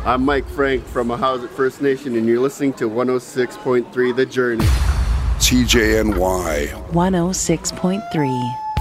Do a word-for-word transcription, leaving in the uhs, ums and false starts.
I'm Mike Frank from Ahousaht First Nation, and you're listening to one oh six point three The Journey. C J N Y one oh six point three.